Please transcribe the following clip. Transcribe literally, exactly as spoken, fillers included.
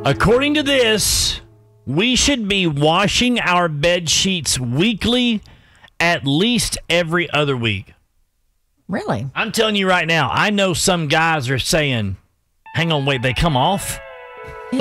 According to this, we should be washing our bed sheets weekly, at least every other week. Really? I'm telling you right now, I know some guys are saying, hang on, wait, they come off?